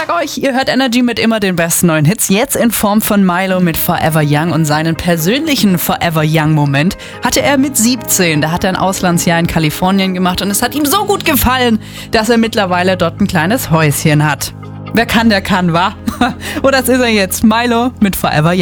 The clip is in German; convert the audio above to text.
sag euch, ihr hört Energy mit immer den besten neuen Hits. Jetzt in Form von Milo mit Forever Young und seinen persönlichen Forever Young-Moment hatte er mit 17. Da hat er ein Auslandsjahr in Kalifornien gemacht und es hat ihm so gut gefallen, dass er mittlerweile dort ein kleines Häuschen hat. Wer kann, der kann, wa? Und das ist er jetzt. Milo mit Forever Young.